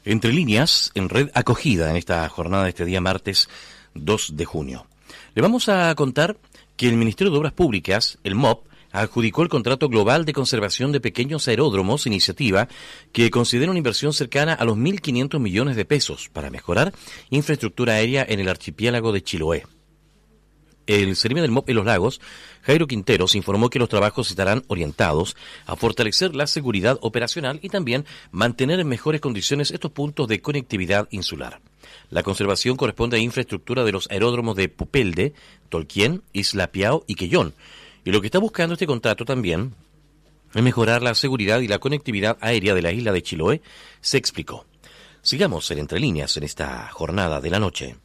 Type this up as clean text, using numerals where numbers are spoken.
Entre líneas, en Red Acogida, en esta jornada de este día martes 2 de junio. Le vamos a contar que el Ministerio de Obras Públicas, el MOP, adjudicó el contrato global de conservación de pequeños aeródromos, iniciativa que considera una inversión cercana a los 1.500 millones de pesos para mejorar infraestructura aérea en el archipiélago de Chiloé. El Seremi del MOP en Los Lagos, Jairo Quinteros, informó que los trabajos estarán orientados a fortalecer la seguridad operacional y también mantener en mejores condiciones estos puntos de conectividad insular. La conservación corresponde a infraestructura de los aeródromos de Pupelde, Tolquien, Isla Piao y Quellón. Y lo que está buscando este contrato también es mejorar la seguridad y la conectividad aérea de la isla de Chiloé, se explicó. Sigamos en Entre Líneas en esta jornada de la noche.